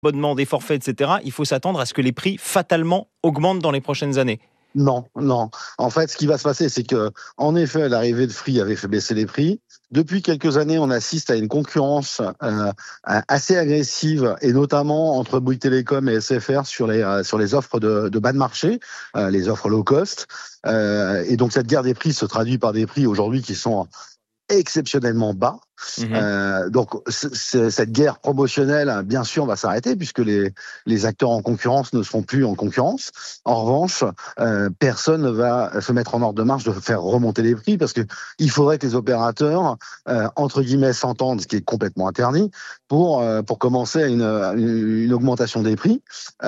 abonnements, des forfaits, etc., il faut s'attendre à ce que les prix fatalement augmentent dans les prochaines années. Non. En fait, ce qui va se passer, c'est que, en effet, l'arrivée de Free avait fait baisser les prix. Depuis quelques années, on assiste à une concurrence assez agressive, et notamment entre Bouygues Télécom et SFR sur les offres de bas de marché, les offres low cost. Et donc cette guerre des prix se traduit par des prix aujourd'hui qui sont exceptionnellement bas. Donc cette guerre promotionnelle, bien sûr, va s'arrêter puisque les acteurs en concurrence ne seront plus en concurrence. En revanche, personne ne va se mettre en ordre de marche de faire remonter les prix parce que il faudrait que les opérateurs entre guillemets s'entendent, ce qui est complètement interdit, pour commencer à une augmentation des prix.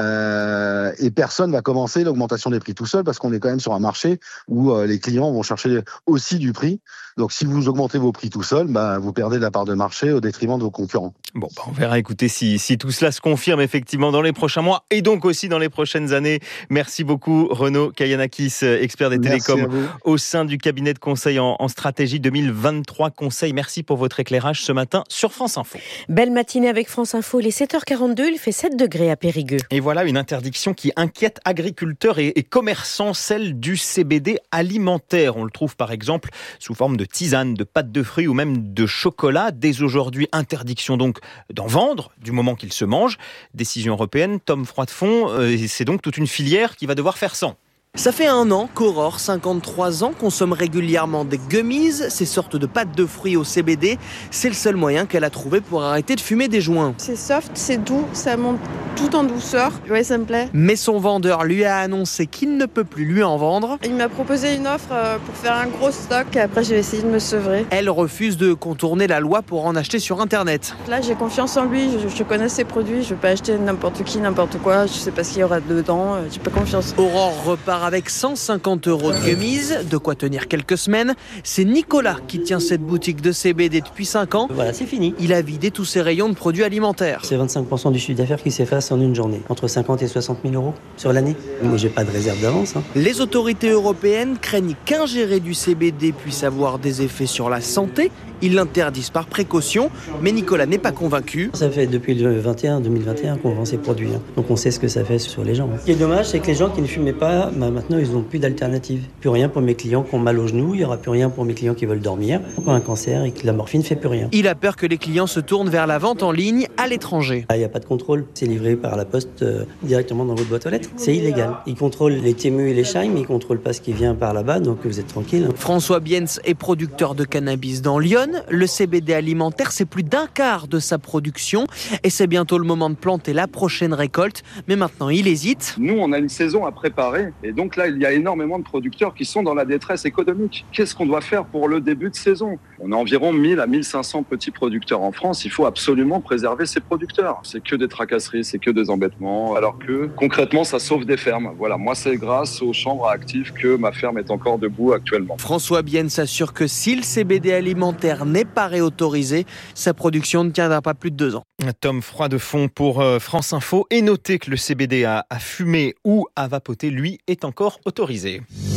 Et personne va commencer l'augmentation des prix tout seul parce qu'on est quand même sur un marché où les clients vont chercher aussi du prix. Donc si vous augmentez vos prix tout seul, vous perdez de la part de marché au détriment de vos concurrents. Bon, on verra, écoutez, si tout cela se confirme effectivement dans les prochains mois et donc aussi dans les prochaines années. Merci beaucoup Renaud Kaianakis, expert des télécoms au sein du cabinet de conseil en stratégie 2023 Conseil. Merci pour votre éclairage ce matin sur France Info. Belle matinée avec France Info, il est 7h42, il fait 7 degrés à Périgueux. Et voilà une interdiction qui inquiète agriculteurs et commerçants, celle du CBD alimentaire. On le trouve par exemple sous forme de tisane, de pâte de fruits ou même de chocolat. Dès aujourd'hui, interdiction donc d'en vendre du moment qu'il se mange. Décision européenne, Tom Froidefond, c'est donc toute une filière qui va devoir faire sans. Ça fait 1 an qu'Aurore, 53 ans, consomme régulièrement des gummies, ces sortes de pâtes de fruits au CBD. C'est le seul moyen qu'elle a trouvé pour arrêter de fumer des joints. C'est soft, c'est doux, ça monte tout en douceur. Ouais, ça me plaît. Mais son vendeur lui a annoncé qu'il ne peut plus lui en vendre. Il m'a proposé une offre pour faire un gros stock. Après, j'ai essayé de me sevrer. Elle refuse de contourner la loi pour en acheter sur Internet. Là, j'ai confiance en lui. Je connais ses produits. Je ne vais pas acheter n'importe qui, n'importe quoi. Je ne sais pas ce qu'il y aura dedans. J'ai pas confiance. Aurore repart avec 150 € de gummies, de quoi tenir quelques semaines. C'est Nicolas qui tient cette boutique de CBD depuis 5 ans. Voilà, c'est fini. Il a vidé tous ses rayons de produits alimentaires. C'est 25% du chiffre d'affaires qui s'efface en une journée. Entre 50 et 60 000 € sur l'année. Moi, j'ai pas de réserve d'avance. Les autorités européennes craignent qu'ingérer du CBD puisse avoir des effets sur la santé. Ils l'interdisent par précaution, mais Nicolas n'est pas convaincu. Ça fait depuis le 2021 qu'on vend ces produits. Donc on sait ce que ça fait sur les gens. Ce qui est dommage, c'est que les gens qui ne fumaient pas, maintenant ils n'ont plus d'alternative. Plus rien pour mes clients qui ont mal aux genoux, il n'y aura plus rien pour mes clients qui veulent dormir, qui ont un cancer et que la morphine ne fait plus rien. Il a peur que les clients se tournent vers la vente en ligne à l'étranger. Il n'y a pas de contrôle, c'est livré par la poste directement dans votre boîte aux lettres. C'est illégal. Ils contrôlent les Temu et les Shine, mais ils ne contrôlent pas ce qui vient par là-bas, donc vous êtes tranquille. François Biens est producteur de cannabis dans Lyon. Le CBD alimentaire, c'est plus d'1/4 de sa production et c'est bientôt le moment de planter la prochaine récolte. Mais maintenant, il hésite. Nous, on a une saison à préparer et donc là, il y a énormément de producteurs qui sont dans la détresse économique. Qu'est-ce qu'on doit faire pour le début de saison ? On a environ 1000 à 1500 petits producteurs en France. Il faut absolument préserver ces producteurs. C'est que des tracasseries, c'est que des embêtements, alors que concrètement, ça sauve des fermes. Voilà, moi, c'est grâce aux chambres à actifs que ma ferme est encore debout actuellement. François Bienne s'assure que si le CBD alimentaire n'est pas réautorisé, sa production ne tiendra pas plus de 2 ans. Tom Froidefond pour France Info. Et notez que le CBD à fumer ou à vapoter, lui, est encore autorisé.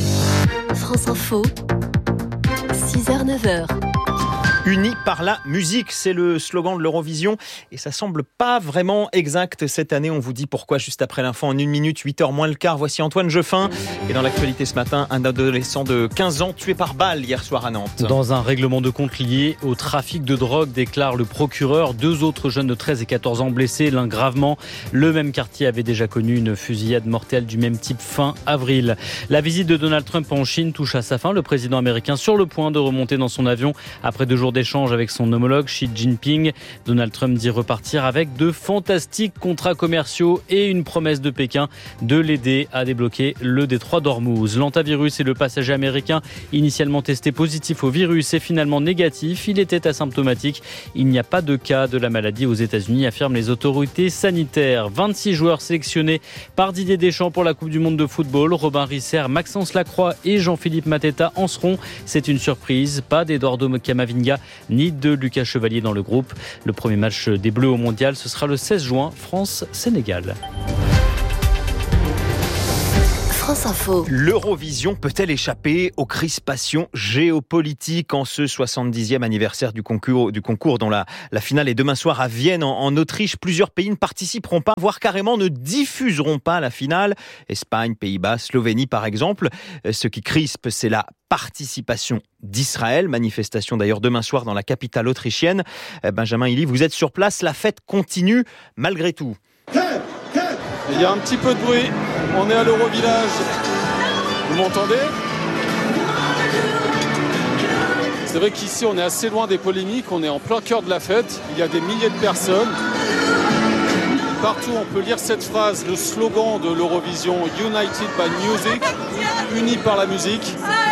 France Info, 6h-9h. Unis par la musique, c'est le slogan de l'Eurovision et ça semble pas vraiment exact cette année. On vous dit pourquoi juste après l'info en 1 minute, 8h moins le quart. Voici Antoine Jeffin. Et dans l'actualité ce matin, un adolescent de 15 ans tué par balle hier soir à Nantes. Dans un règlement de compte lié au trafic de drogue, déclare le procureur. 2 autres jeunes de 13 et 14 ans blessés, l'un gravement. Le même quartier avait déjà connu une fusillade mortelle du même type fin avril. La visite de Donald Trump en Chine touche à sa fin. Le président américain sur le point de remonter dans son avion après 2 jours d'échange avec son homologue Xi Jinping. Donald Trump dit repartir avec de fantastiques contrats commerciaux et une promesse de Pékin de l'aider à débloquer le détroit d'Ormuz. L'antivirus et le passager américain initialement testé positif au virus est finalement négatif. Il était asymptomatique. Il n'y a pas de cas de la maladie aux États-Unis, affirment les autorités sanitaires. 26 joueurs sélectionnés par Didier Deschamps pour la Coupe du Monde de football. Robin Risser, Maxence Lacroix et Jean-Philippe Mateta en seront. C'est une surprise. Pas d'Eduardo Camavinga ni de Lucas Chevalier dans le groupe. Le premier match des Bleus au Mondial, ce sera le 16 juin, France-Sénégal. France Info. L'Eurovision peut-elle échapper aux crispations géopolitiques en ce 70e anniversaire du concours dont la finale est demain soir à Vienne en Autriche? Plusieurs pays ne participeront pas, voire carrément ne diffuseront pas la finale. Espagne, Pays-Bas, Slovénie par exemple. Ce qui crispe, c'est la participation d'Israël. Manifestation d'ailleurs demain soir dans la capitale autrichienne. Benjamin Hilly, vous êtes sur place, la fête continue malgré tout. Il y a un petit peu de bruit, on est à l'Eurovillage. Vous m'entendez ? C'est vrai qu'ici on est assez loin des polémiques, on est en plein cœur de la fête, il y a des milliers de personnes. Partout on peut lire cette phrase, le slogan de l'Eurovision, United by Music, unis par la musique.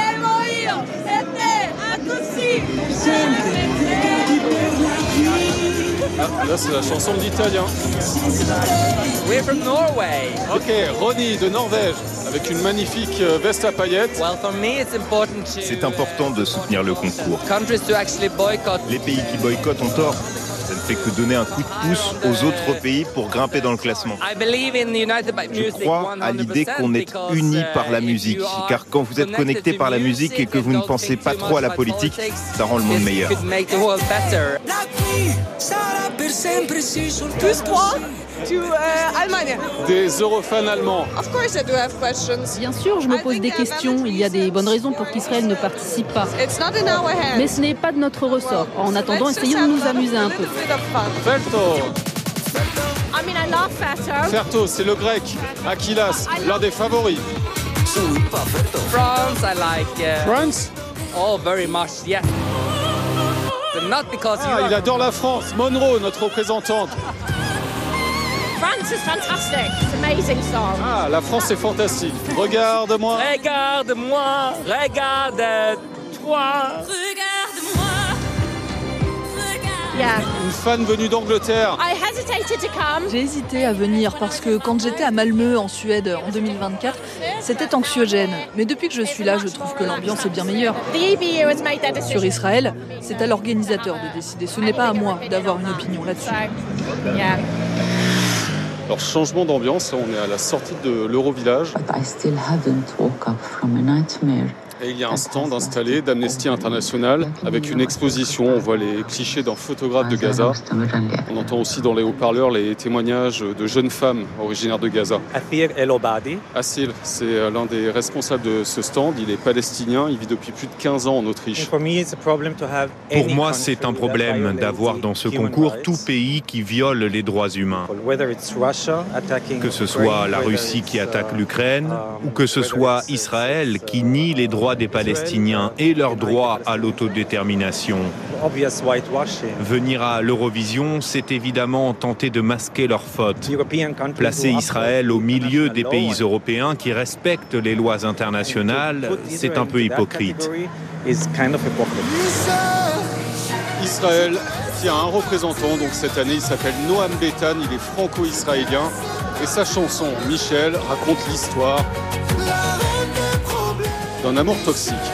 Ah, là c'est la chanson de l'Italien. We're from Norway. Ok, Ronny de Norvège, avec une magnifique veste à paillettes. Well, for me, it's important to, c'est important de soutenir le concours. Countries to actually boycott. Les pays qui boycottent ont tort. Ça ne fait que donner un coup de pouce aux autres pays pour grimper dans le classement. Je crois à l'idée qu'on est unis par la musique, car quand vous êtes connectés par la musique et que vous ne pensez pas trop à la politique, ça rend le monde meilleur. Tous trois to Allemagne. Des Eurofans allemands. Of course I do have questions. Bien sûr, je me pose des questions. Il y a des bonnes raisons pour qu'Israël ne participe pas. It's not in our hands. Mais ce n'est pas de notre ressort. En attendant, essayons de nous amuser un peu. Ferto. I love Ferto. Ferto, c'est le grec. Achillas, l'un des favoris. France, I like. France? Oh, very much, yes. Not because il adore la France. Monroe, notre représentante. France is fantastic. It's an amazing song. Ah, la France est fantastique. Regarde-moi. Regarde-moi. Regarde-toi. Regarde-moi. Yeah. Une fan venue d'Angleterre. I hesitated to come. J'ai hésité à venir parce que quand j'étais à Malmö en Suède en 2024, c'était anxiogène. Mais depuis que je suis là, je trouve que l'ambiance est bien meilleure. Sur Israël, c'est à l'organisateur de décider. Ce n'est pas à moi d'avoir une opinion là-dessus. Yeah. Alors, changement d'ambiance, on est à la sortie de l'Eurovillage. Et il y a un stand installé d'Amnesty International avec une exposition. On voit les clichés d'un photographe de Gaza. On entend aussi dans les haut-parleurs les témoignages de jeunes femmes originaires de Gaza. Assil, c'est l'un des responsables de ce stand. Il est palestinien, il vit depuis plus de 15 ans en Autriche. Pour moi, c'est un problème d'avoir dans ce concours tout pays qui viole les droits humains. Que ce soit la Russie qui attaque l'Ukraine ou que ce soit Israël qui nie les droits des Palestiniens et leur droit à l'autodétermination. Venir à l'Eurovision, c'est évidemment tenter de masquer leurs fautes. Placer Israël au milieu des pays européens qui respectent les lois internationales, c'est un peu hypocrite. Israël qui a un représentant, donc cette année il s'appelle Noam Betan, il est franco-israélien et sa chanson Michel raconte l'histoire d'un amour toxique.